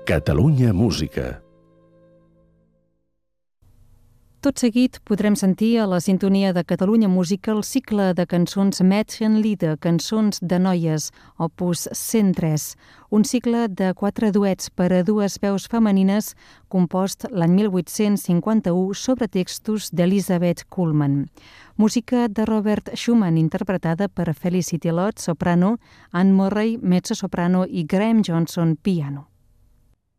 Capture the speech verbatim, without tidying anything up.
Catalunya Música. Tot seguit podrem sentir a la sintonia de Catalunya Música el cicle de cançons Mädchenlieder, cançons de noies, opus cent tres, un cicle de quatre duets per a dues veus femenines compost l'any mil vuit-cents cinquanta-u sobre textos d'Elisabeth Kuhlmann. Música de Robert Schumann interpretada per Felicity Lott, soprano, Anne Murray, mezzo-soprano i Graham Johnson, piano.